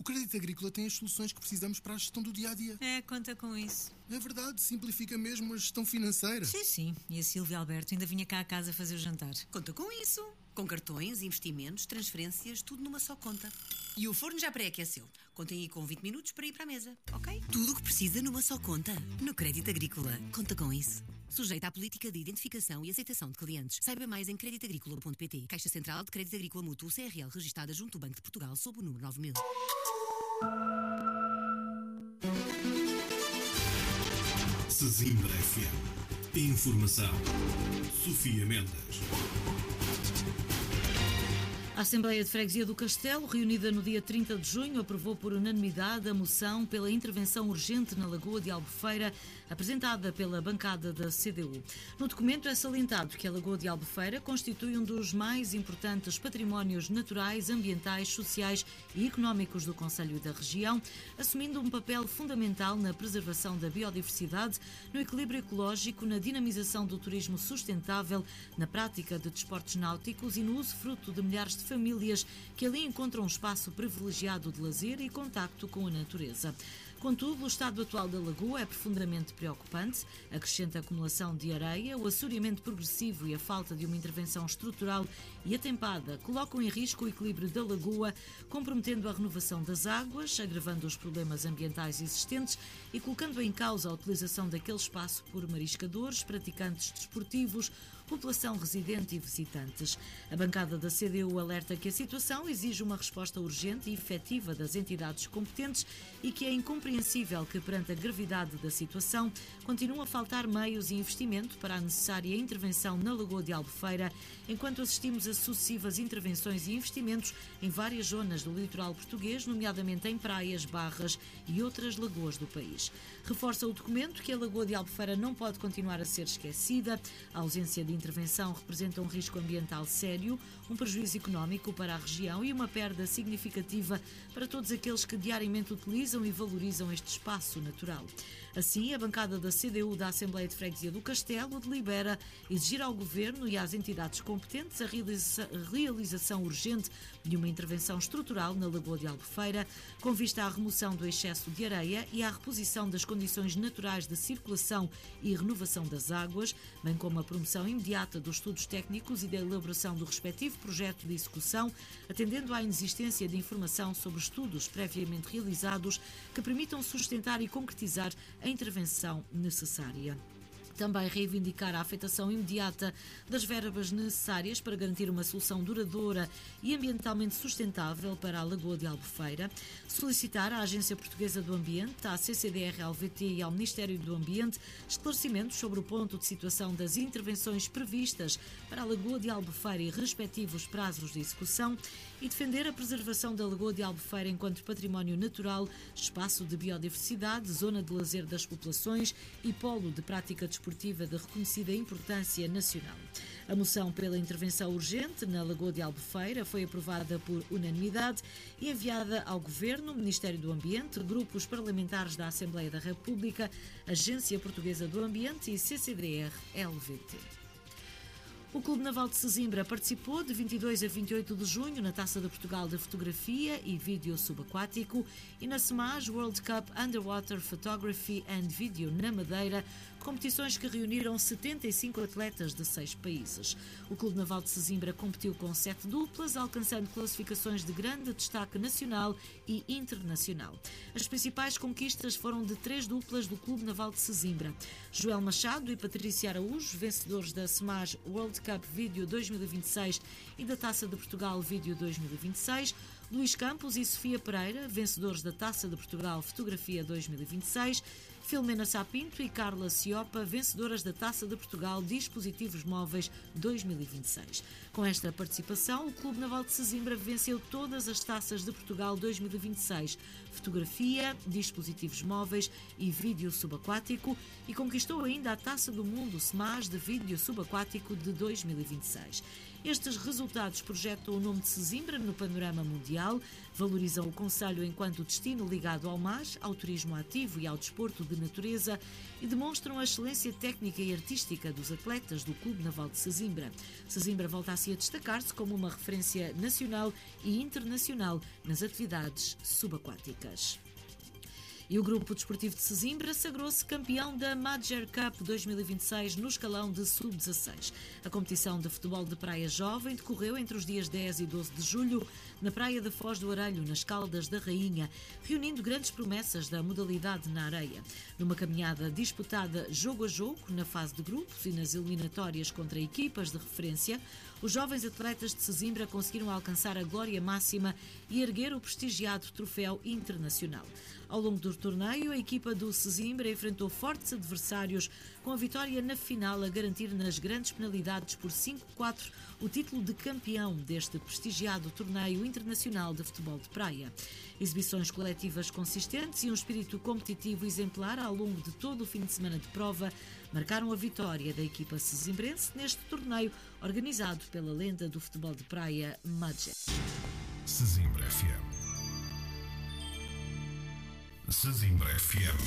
Crédito Agrícola tem as soluções que precisamos para a gestão do dia-a-dia. Conta com isso. É verdade, simplifica mesmo a gestão financeira. Sim. E a Silvia Alberto ainda vinha cá a casa fazer o jantar. Conta com isso. Com cartões, investimentos, transferências, tudo numa só conta. E o forno já pré-aqueceu. Contem aí com 20 minutos para ir para a mesa, ok? Tudo o que precisa numa só conta. No Crédito Agrícola. Conta com isso. Sujeita à política de identificação e aceitação de clientes. Saiba mais em creditagricola.pt. Caixa Central de Crédito Agrícola Mútuo CRL registada junto ao Banco de Portugal sob o número 9000. Sesimbra FM. Informação. Sofia Mendes. A Assembleia de Freguesia do Castelo, reunida no dia 30 de junho, aprovou por unanimidade a moção pela intervenção urgente na Lagoa de Albufeira, apresentada pela bancada da CDU. No documento é salientado que a Lagoa de Albufeira constitui um dos mais importantes patrimónios naturais, ambientais, sociais e económicos do concelho e da região, assumindo um papel fundamental na preservação da biodiversidade, no equilíbrio ecológico, na dinamização do turismo sustentável, na prática de desportos náuticos e no usufruto de milhares de famílias que ali encontram um espaço privilegiado de lazer e contacto com a natureza. Contudo, o estado atual da lagoa é profundamente preocupante. A crescente acumulação de areia, o assoreamento progressivo e a falta de uma intervenção estrutural e atempada colocam em risco o equilíbrio da lagoa, comprometendo a renovação das águas, agravando os problemas ambientais existentes e colocando em causa a utilização daquele espaço por mariscadores, praticantes desportivos, população residente e visitantes. A bancada da CDU alerta que a situação exige uma resposta urgente e efetiva das entidades competentes e que é incompreensível que, perante a gravidade da situação, continuam a faltar meios e investimento para a necessária intervenção na Lagoa de Albufeira, enquanto assistimos a sucessivas intervenções e investimentos em várias zonas do litoral português, nomeadamente em praias, barras e outras lagoas do país. Reforça o documento que a Lagoa de Albufeira não pode continuar a ser esquecida. A ausência de intervenção representa um risco ambiental sério, um prejuízo económico para a região e uma perda significativa para todos aqueles que diariamente utilizam e valorizam este espaço natural. Assim, a bancada da CDU da Assembleia de Freguesia do Castelo delibera exigir ao Governo e às entidades competentes a realização urgente de uma intervenção estrutural na Lagoa de Albufeira, com vista à remoção do excesso de areia e à reposição das condições naturais de circulação e renovação das águas, bem como a promoção imediata dos estudos técnicos e da elaboração do respectivo projeto de execução, atendendo à inexistência de informação sobre estudos previamente realizados que permitam sustentar e concretizar a intervenção necessária. Também reivindicar a afetação imediata das verbas necessárias para garantir uma solução duradoura e ambientalmente sustentável para a Lagoa de Albufeira, solicitar à Agência Portuguesa do Ambiente, à CCDR-LVT e ao Ministério do Ambiente esclarecimentos sobre o ponto de situação das intervenções previstas para a Lagoa de Albufeira e respectivos prazos de execução e defender a preservação da Lagoa de Albufeira enquanto património natural, espaço de biodiversidade, zona de lazer das populações e polo de prática desportiva de reconhecida importância nacional. A moção pela intervenção urgente na Lagoa de Albufeira foi aprovada por unanimidade e enviada ao Governo, Ministério do Ambiente, grupos parlamentares da Assembleia da República, Agência Portuguesa do Ambiente e CCDR-LVT. O Clube Naval de Sesimbra participou de 22 a 28 de junho na Taça de Portugal de Fotografia e Vídeo Subaquático e na SEMAS World Cup Underwater Photography and Video na Madeira, competições que reuniram 75 atletas de 6 países. O Clube Naval de Sesimbra competiu com 7 duplas, alcançando classificações de grande destaque nacional e internacional. As principais conquistas foram de 3 duplas do Clube Naval de Sesimbra. Joel Machado e Patrícia Araújo, vencedores da SEMAS World Cup Vídeo 2026 e da Taça de Portugal Vídeo 2026, Luís Campos e Sofia Pereira, vencedores da Taça de Portugal Fotografia 2026, Filomena Sapinto e Carla Ciopa, vencedoras da Taça de Portugal Dispositivos Móveis 2026. Com esta participação, o Clube Naval de Sesimbra venceu todas as Taças de Portugal 2026, Fotografia, Dispositivos Móveis e Vídeo Subaquático e conquistou ainda a Taça do Mundo SEMAS de Vídeo Subaquático de 2026. Estes resultados projetam o nome de Sesimbra no panorama mundial, valorizam o concelho enquanto destino ligado ao mar, ao turismo ativo e ao desporto de natureza e demonstram a excelência técnica e artística dos atletas do Clube Naval de Sesimbra. Sesimbra volta assim a destacar-se como uma referência nacional e internacional nas atividades subaquáticas. E o Grupo Desportivo de Sesimbra sagrou-se campeão da Major Cup 2026 no escalão de sub-16. A competição de futebol de praia jovem decorreu entre os dias 10 e 12 de julho na praia da Foz do Arelho, nas Caldas da Rainha, reunindo grandes promessas da modalidade na areia. Numa caminhada disputada jogo a jogo, na fase de grupos e nas eliminatórias contra equipas de referência, os jovens atletas de Sesimbra conseguiram alcançar a glória máxima e erguer o prestigiado troféu internacional. Ao longo do torneio, a equipa do Sesimbra enfrentou fortes adversários, com a vitória na final a garantir nas grandes penalidades por 5-4 o título de campeão deste prestigiado torneio internacional de futebol de praia. Exibições coletivas consistentes e um espírito competitivo exemplar ao longo de todo o fim de semana de prova marcaram a vitória da equipa sesimbrense neste torneio organizado pela lenda do futebol de praia Major. Sesimbra FM. Sesimbra FM.